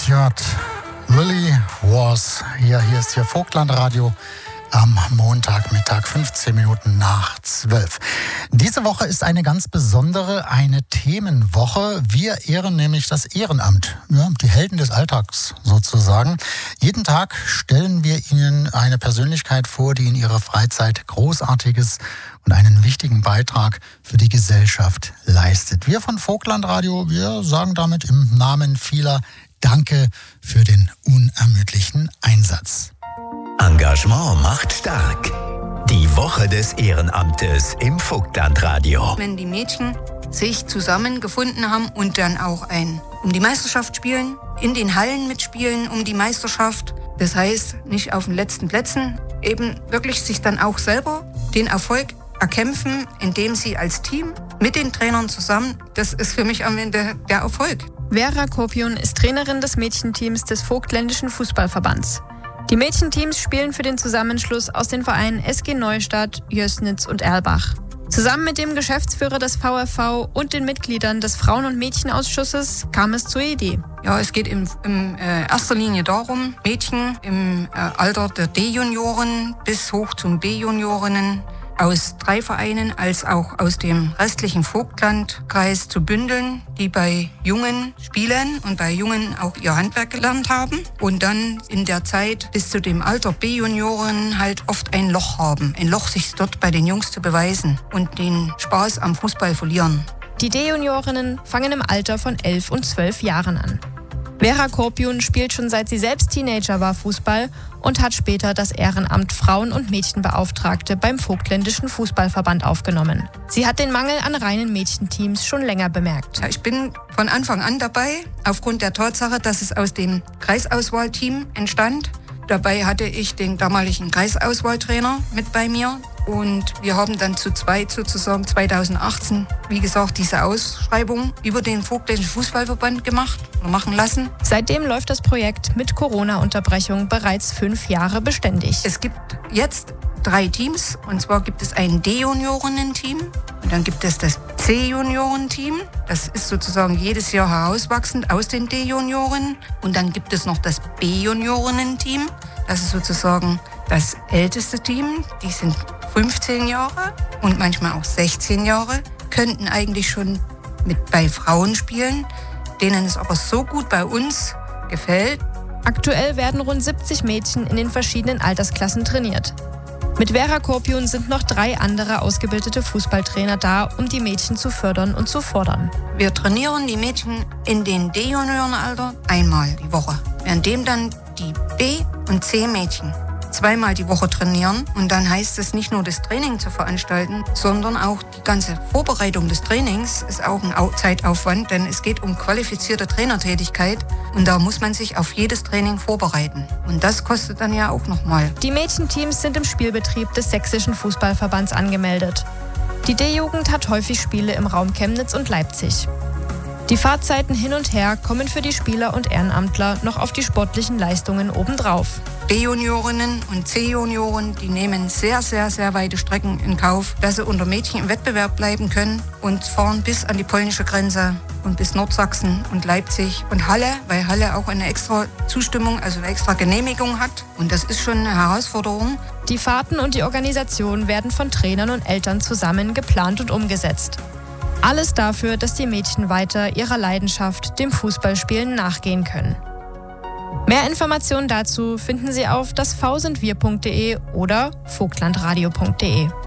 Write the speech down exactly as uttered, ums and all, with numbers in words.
Stewart, Lily was. Ja, hier ist hier Vogtlandradio am Montagmittag, fünfzehn Minuten nach zwölf. Diese Woche ist eine ganz besondere, eine Themenwoche. Wir ehren nämlich das Ehrenamt, ja, die Helden des Alltags sozusagen. Jeden Tag stellen wir Ihnen eine Persönlichkeit vor, die in ihrer Freizeit Großartiges und einen wichtigen Beitrag für die Gesellschaft leistet. Wir von Vogtlandradio, wir sagen damit im Namen vieler Danke für den unermüdlichen Einsatz. Engagement macht stark. Die Woche des Ehrenamtes im Vogtlandradio. Wenn die Mädchen sich zusammengefunden haben und dann auch ein um die Meisterschaft spielen, in den Hallen mitspielen um die Meisterschaft, das heißt nicht auf den letzten Plätzen, eben wirklich sich dann auch selber den Erfolg erkämpfen, indem sie als Team mit den Trainern zusammen, das ist für mich am Ende der Erfolg. Vera Kopiun ist Trainerin des Mädchenteams des Vogtländischen Fußballverbands. Die Mädchenteams spielen für den Zusammenschluss aus den Vereinen S G Neustadt, Jößnitz und Erlbach. Zusammen mit dem Geschäftsführer des V F V und den Mitgliedern des Frauen- und Mädchenausschusses kam es zur Idee. Ja, es geht in, in äh, erster Linie darum, Mädchen im äh, Alter der D-Junioren bis hoch zum B-Juniorinnen aus drei Vereinen als auch aus dem restlichen Vogtlandkreis zu bündeln, die bei Jungen spielen und bei Jungen auch ihr Handwerk gelernt haben und dann in der Zeit bis zu dem Alter B-Junioren halt oft ein Loch haben. Ein Loch, sich dort bei den Jungs zu beweisen und den Spaß am Fußball verlieren. Die D-Juniorinnen fangen im Alter von elf und zwölf Jahren an. Vera Kopiun spielt schon seit sie selbst Teenager war Fußball und hat später das Ehrenamt Frauen- und Mädchenbeauftragte beim Vogtländischen Fußballverband aufgenommen. Sie hat den Mangel an reinen Mädchenteams schon länger bemerkt. Ich bin von Anfang an dabei, aufgrund der Tatsache, dass es aus dem Kreisauswahlteam entstand. Dabei hatte ich den damaligen Kreisauswahltrainer mit bei mir. Und wir haben dann zu zweit sozusagen zweitausendachtzehn, wie gesagt, diese Ausschreibung über den Vogtländischen Fußballverband gemacht oder machen lassen. Seitdem läuft das Projekt mit Corona-Unterbrechung bereits fünf Jahre beständig. Es gibt jetzt drei Teams. Und zwar gibt es ein D-Juniorinnen-Team und dann gibt es das C-Junioren-Team. Das ist sozusagen jedes Jahr herauswachsend aus den D-Junioren. Und dann gibt es noch das B-Juniorinnen-Team. Das ist sozusagen das älteste Team. Die sind fünfzehn Jahre und manchmal auch sechzehn Jahre, könnten eigentlich schon mit bei Frauen spielen, denen es aber so gut bei uns gefällt. Aktuell werden rund siebzig Mädchen in den verschiedenen Altersklassen trainiert. Mit Vera Kopiun sind noch drei andere ausgebildete Fußballtrainer da, um die Mädchen zu fördern und zu fordern. Wir trainieren die Mädchen in den D-Juniorenalter einmal die Woche, währenddem dann die B- und C-Mädchen zweimal die Woche trainieren. Und dann heißt es nicht nur das Training zu veranstalten, sondern auch die ganze Vorbereitung des Trainings ist auch ein Zeitaufwand, denn es geht um qualifizierte Trainertätigkeit und da muss man sich auf jedes Training vorbereiten. Und das kostet dann ja auch nochmal. Die Mädchenteams sind im Spielbetrieb des Sächsischen Fußballverbands angemeldet. Die D-Jugend hat häufig Spiele im Raum Chemnitz und Leipzig. Die Fahrtzeiten hin und her kommen für die Spieler und Ehrenamtler noch auf die sportlichen Leistungen obendrauf. B-Juniorinnen und C-Junioren, die nehmen sehr, sehr, sehr weite Strecken in Kauf, dass sie unter Mädchen im Wettbewerb bleiben können und fahren bis an die polnische Grenze und bis Nordsachsen und Leipzig und Halle, weil Halle auch eine extra Zustimmung, also eine extra Genehmigung hat. Und das ist schon eine Herausforderung. Die Fahrten und die Organisation werden von Trainern und Eltern zusammen geplant und umgesetzt. Alles dafür, dass die Mädchen weiter ihrer Leidenschaft, dem Fußballspielen, nachgehen können. Mehr Informationen dazu finden Sie auf das v sind wir punkt de oder vogtlandradio punkt de.